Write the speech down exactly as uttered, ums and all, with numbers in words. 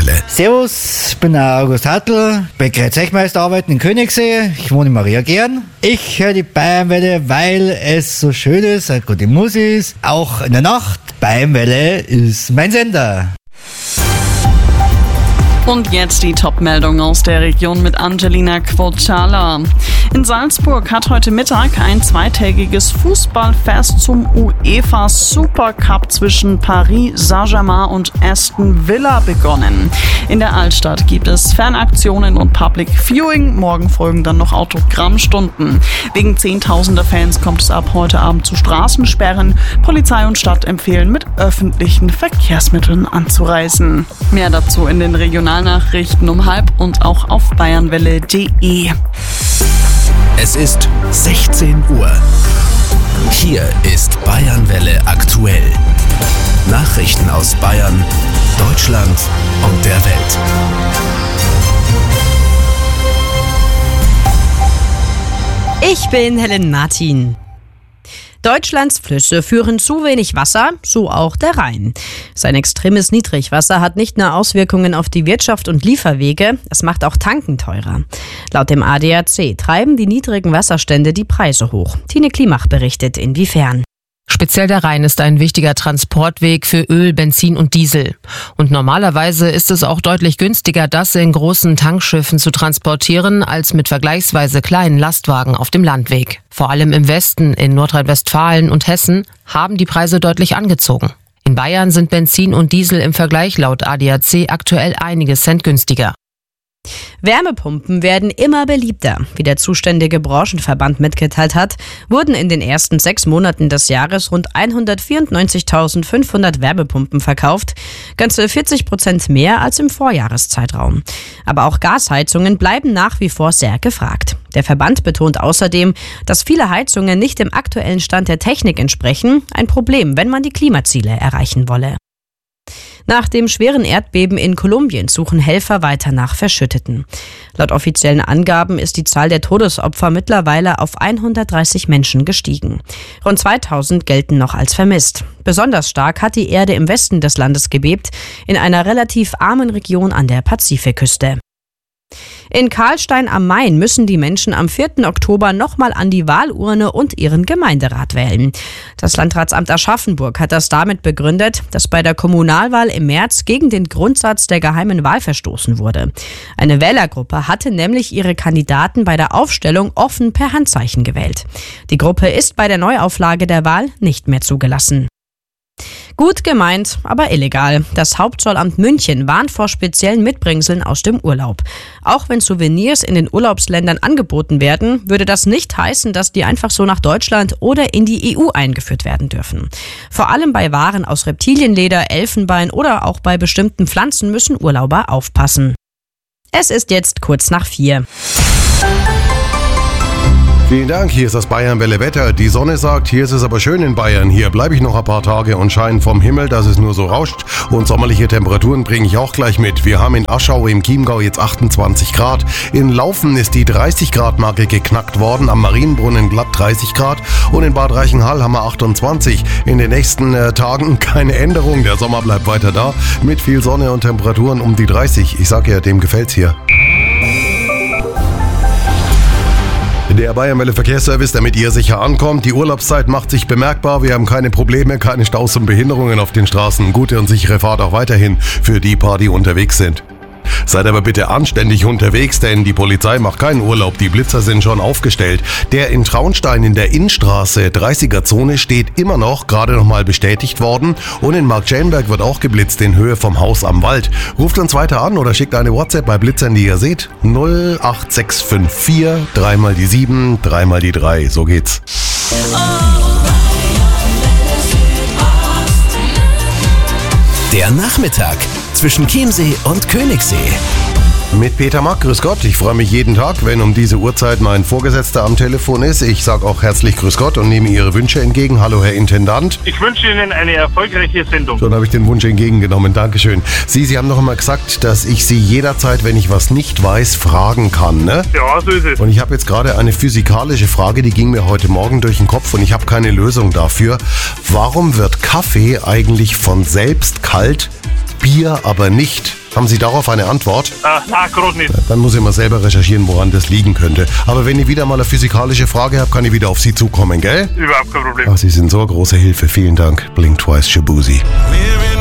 Bayernwelle. Servus, ich bin der August Hartl, Bäckerei Zechmeister, arbeiten in Königssee. Ich wohne in Maria Gern. Ich höre die Bayernwelle, weil es so schön ist, eine gute Musik ist, auch in der Nacht. Bayernwelle ist mein Sender. Und jetzt die Top-Meldung aus der Region mit Angelina Quocala. In Salzburg hat heute Mittag ein zweitägiges Fußballfest zum UEFA Supercup zwischen Paris Saint-Germain und Aston Villa begonnen. In der Altstadt gibt es Fanaktionen und Public Viewing. Morgen folgen dann noch Autogrammstunden. Wegen zehntausender Fans kommt es ab heute Abend zu Straßensperren. Polizei und Stadt empfehlen, mit öffentlichen Verkehrsmitteln anzureisen. Mehr dazu in den Regionalnachrichten um halb und auch auf bayernwelle punkt de. Es ist sechzehn Uhr. Hier ist Bayernwelle aktuell. Nachrichten aus Bayern, Deutschland und der Welt. Ich bin Helen Martin. Deutschlands Flüsse führen zu wenig Wasser, so auch der Rhein. Sein extremes Niedrigwasser hat nicht nur Auswirkungen auf die Wirtschaft und Lieferwege, es macht auch Tanken teurer. Laut dem A D A C treiben die niedrigen Wasserstände die Preise hoch. Tine Klimach berichtet, inwiefern. Speziell der Rhein ist ein wichtiger Transportweg für Öl, Benzin und Diesel. Und normalerweise ist es auch deutlich günstiger, das in großen Tankschiffen zu transportieren, als mit vergleichsweise kleinen Lastwagen auf dem Landweg. Vor allem im Westen, in Nordrhein-Westfalen und Hessen, haben die Preise deutlich angezogen. In Bayern sind Benzin und Diesel im Vergleich laut A D A C aktuell einige Cent günstiger. Wärmepumpen werden immer beliebter. Wie der zuständige Branchenverband mitgeteilt hat, wurden in den ersten sechs Monaten des Jahres rund hundertvierundneunzigtausendfünfhundert Wärmepumpen verkauft, ganze vierzig Prozent mehr als im Vorjahreszeitraum. Aber auch Gasheizungen bleiben nach wie vor sehr gefragt. Der Verband betont außerdem, dass viele Heizungen nicht dem aktuellen Stand der Technik entsprechen, ein Problem, wenn man die Klimaziele erreichen wolle. Nach dem schweren Erdbeben in Kolumbien suchen Helfer weiter nach Verschütteten. Laut offiziellen Angaben ist die Zahl der Todesopfer mittlerweile auf hundertdreißig Menschen gestiegen. Rund zweitausend gelten noch als vermisst. Besonders stark hat die Erde im Westen des Landes gebebt, in einer relativ armen Region an der Pazifikküste. In Karlstein am Main müssen die Menschen am vierten Oktober nochmal an die Wahlurne und ihren Gemeinderat wählen. Das Landratsamt Aschaffenburg hat das damit begründet, dass bei der Kommunalwahl im März gegen den Grundsatz der geheimen Wahl verstoßen wurde. Eine Wählergruppe hatte nämlich ihre Kandidaten bei der Aufstellung offen per Handzeichen gewählt. Die Gruppe ist bei der Neuauflage der Wahl nicht mehr zugelassen. Gut gemeint, aber illegal. Das Hauptzollamt München warnt vor speziellen Mitbringseln aus dem Urlaub. Auch wenn Souvenirs in den Urlaubsländern angeboten werden, würde das nicht heißen, dass die einfach so nach Deutschland oder in die E U eingeführt werden dürfen. Vor allem bei Waren aus Reptilienleder, Elfenbein oder auch bei bestimmten Pflanzen müssen Urlauber aufpassen. Es ist jetzt kurz nach vier. Vielen Dank, hier ist das Bayernwelle Wetter. Die Sonne sagt, hier ist es aber schön in Bayern. Hier bleibe ich noch ein paar Tage und scheinen vom Himmel, dass es nur so rauscht. Und sommerliche Temperaturen bringe ich auch gleich mit. Wir haben in Aschau im Chiemgau jetzt achtundzwanzig Grad. In Laufen ist die dreißig Grad Marke geknackt worden. Am Marienbrunnen glatt dreißig Grad. Und in Bad Reichenhall haben wir achtundzwanzig. In den nächsten äh, Tagen keine Änderung. Der Sommer bleibt weiter da. Mit viel Sonne und Temperaturen um die dreißig. Ich sag ja, dem gefällt's hier. Der Bayernwelle Verkehrsservice, damit ihr sicher ankommt. Die Urlaubszeit macht sich bemerkbar. Wir haben keine Probleme, keine Staus und Behinderungen auf den Straßen. Gute und sichere Fahrt auch weiterhin für die paar, die unterwegs sind. Seid aber bitte anständig unterwegs, denn die Polizei macht keinen Urlaub. Die Blitzer sind schon aufgestellt. Der in Traunstein in der Innstraße dreißiger-Zone steht immer noch, gerade nochmal bestätigt worden. Und in Marktschellenberg wird auch geblitzt in Höhe vom Haus am Wald. Ruft uns weiter an oder schickt eine WhatsApp bei Blitzern, die ihr seht. null acht sechs fünf vier, dreimal die sieben, dreimal die drei. So geht's. Der Nachmittag zwischen Chiemsee und Königssee. Mit Peter Mack, grüß Gott. Ich freue mich jeden Tag, wenn um diese Uhrzeit mein Vorgesetzter am Telefon ist. Ich sage auch herzlich grüß Gott und nehme Ihre Wünsche entgegen. Hallo, Herr Intendant. Ich wünsche Ihnen eine erfolgreiche Sendung. Schon habe ich den Wunsch entgegengenommen. Dankeschön. Sie, Sie haben noch einmal gesagt, dass ich Sie jederzeit, wenn ich was nicht weiß, fragen kann, ne? Ja, so ist es. Und ich habe jetzt gerade eine physikalische Frage, die ging mir heute Morgen durch den Kopf und ich habe keine Lösung dafür. Warum wird Kaffee eigentlich von selbst kalt, Bier aber nicht? Haben Sie darauf eine Antwort? Äh, ah, gerade nicht. Dann muss ich mal selber recherchieren, woran das liegen könnte. Aber wenn ich wieder mal eine physikalische Frage habe, kann ich wieder auf Sie zukommen, gell? Überhaupt kein Problem. Ach, Sie sind so eine große Hilfe. Vielen Dank. Blink Twice, Shabuzi.